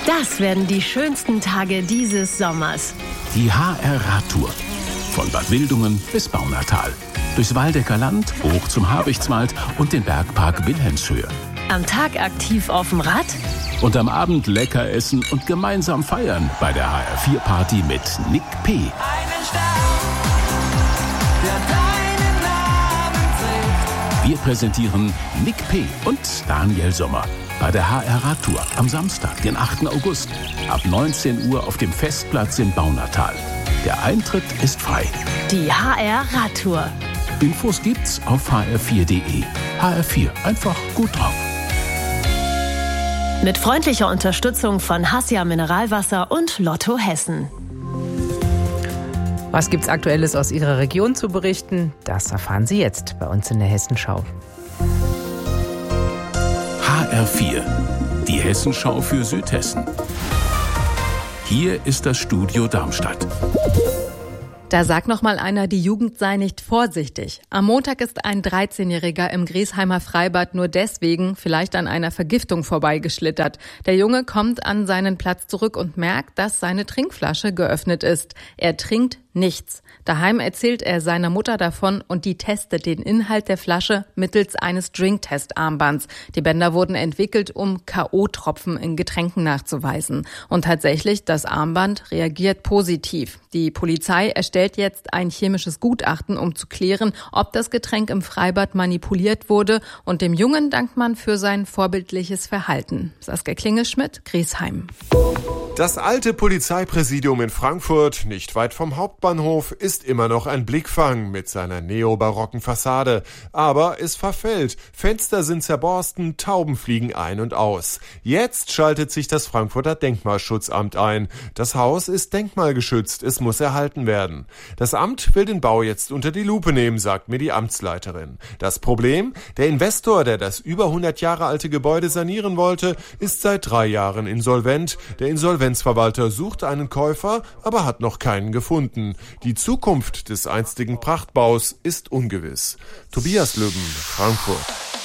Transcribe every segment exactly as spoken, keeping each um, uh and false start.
Das werden die schönsten Tage dieses Sommers. Die H R-Radtour. Von Bad Wildungen bis Baunatal. Durchs Waldecker Land, hoch zum Habichtswald und den Bergpark Wilhelmshöhe. Am Tag aktiv auf dem Rad. Und am Abend lecker essen und gemeinsam feiern bei der H R vier Party mit Nick P. Einen Stern, der deinen Namen trägt. Wir präsentieren Nick P. und Daniel Sommer bei der H R-Radtour am Samstag, den achten August, ab neunzehn Uhr auf dem Festplatz in Baunatal. Der Eintritt ist frei. Die H R-Radtour. Infos gibt's auf h r vier punkt d e. H R vier, einfach gut drauf. Mit freundlicher Unterstützung von Hassia Mineralwasser und Lotto Hessen. Was gibt's Aktuelles aus Ihrer Region zu berichten? Das erfahren Sie jetzt bei uns in der Hessenschau. H R vier, die Hessenschau für Südhessen. Hier ist das Studio Darmstadt. Da sagt noch mal einer, die Jugend sei nicht vorsichtig. Am Montag ist ein dreizehnjähriger im Griesheimer Freibad nur deswegen vielleicht an einer Vergiftung vorbeigeschlittert. Der Junge kommt an seinen Platz zurück und merkt, dass seine Trinkflasche geöffnet ist. Er trinkt nichts. Daheim erzählt er seiner Mutter davon und die testet den Inhalt der Flasche mittels eines Drinktest-Armbands. Die Bänder wurden entwickelt, um K O-Tropfen in Getränken nachzuweisen. Und tatsächlich, das Armband reagiert positiv. Die Polizei erstellt jetzt ein chemisches Gutachten, um zu klären, ob das Getränk im Freibad manipuliert wurde. Und dem Jungen dankt man für sein vorbildliches Verhalten. Saskia Klingelschmidt, Griesheim. Das alte Polizeipräsidium in Frankfurt, nicht weit vom Hauptbahnhof, ist immer noch ein Blickfang mit seiner neobarocken Fassade. Aber es verfällt. Fenster sind zerborsten, Tauben fliegen ein und aus. Jetzt schaltet sich das Frankfurter Denkmalschutzamt ein. Das Haus ist denkmalgeschützt, es muss erhalten werden. Das Amt will den Bau jetzt unter die Lupe nehmen, sagt mir die Amtsleiterin. Das Problem? Der Investor, der das über hundert Jahre alte Gebäude sanieren wollte, ist seit drei Jahren insolvent. Der Insolvenzverwalter sucht einen Käufer, aber hat noch keinen gefunden. Die Zukunft des einstigen Prachtbaus ist ungewiss. Tobias Lübben, Frankfurt.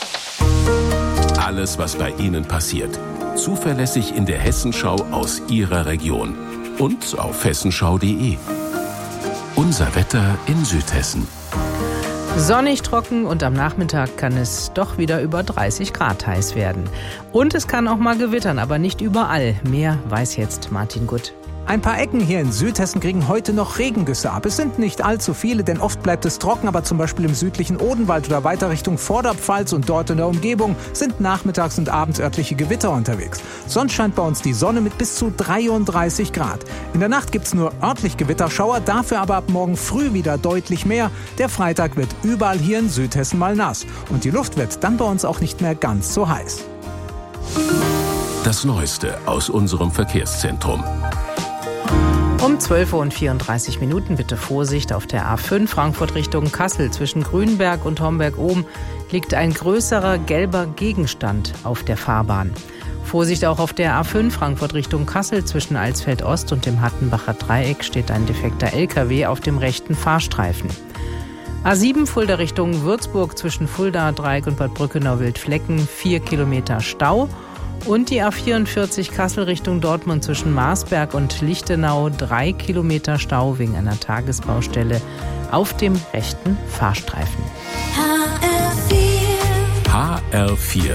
Alles, was bei Ihnen passiert. Zuverlässig in der Hessenschau aus Ihrer Region. Und auf hessenschau punkt de. Unser Wetter in Südhessen. Sonnig, trocken und am Nachmittag kann es doch wieder über dreißig Grad heiß werden. Und es kann auch mal gewittern, aber nicht überall. Mehr weiß jetzt Martin Gutt. Ein paar Ecken hier in Südhessen kriegen heute noch Regengüsse ab. Es sind nicht allzu viele, denn oft bleibt es trocken, aber zum Beispiel im südlichen Odenwald oder weiter Richtung Vorderpfalz und dort in der Umgebung sind nachmittags und abends örtliche Gewitter unterwegs. Sonst scheint bei uns die Sonne mit bis zu dreiunddreißig Grad. In der Nacht gibt's nur örtlich Gewitterschauer, dafür aber ab morgen früh wieder deutlich mehr. Der Freitag wird überall hier in Südhessen mal nass und die Luft wird dann bei uns auch nicht mehr ganz so heiß. Das Neueste aus unserem Verkehrszentrum. Um zwölf Uhr und vierunddreißig Minuten bitte Vorsicht auf der A fünf Frankfurt Richtung Kassel. Zwischen Grünberg und Homberg oben liegt ein größerer gelber Gegenstand auf der Fahrbahn. Vorsicht auch auf der A fünf Frankfurt Richtung Kassel. Zwischen Alsfeld Ost und dem Hattenbacher Dreieck steht ein defekter L K W auf dem rechten Fahrstreifen. A sieben Fulda Richtung Würzburg zwischen Fulda Dreieck und Bad Brückenau-Wildflecken vier Kilometer Stau. Und die A vierundvierzig Kassel Richtung Dortmund zwischen Marsberg und Lichtenau drei Kilometer Stau wegen einer Tagesbaustelle auf dem rechten Fahrstreifen. H R vier. H R vier.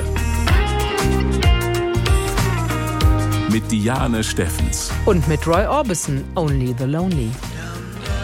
Mit Diane Steffens. Und mit Roy Orbison, Only the Lonely.